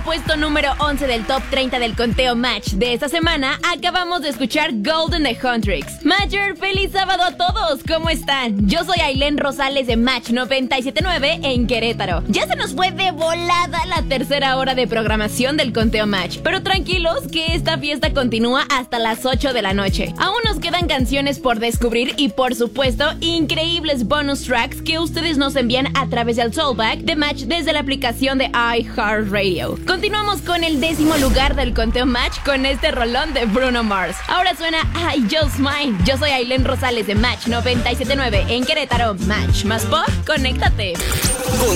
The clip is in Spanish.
puesto número 11 del top 30 del conteo Match de esta semana, acabamos de escuchar Golden de Huntrix. Matcher, feliz sábado a todos, ¿cómo están? Yo soy Ailén Rosales de Match 97.9 en Querétaro. Ya se nos fue de volada la tercera hora de programación del conteo Match, pero tranquilos que esta fiesta continúa hasta las 8 de la noche. Aún nos quedan canciones por descubrir y por supuesto increíbles bonus tracks que ustedes nos envían a través del Soulback de Match desde la aplicación de iHeartRadio. Continuamos con el 10º lugar del conteo Match con este rolón de Bruno Mars. Ahora suena I Just Mine. Yo soy Ailén Rosales de Match 97.9 en Querétaro. Match más pop, conéctate.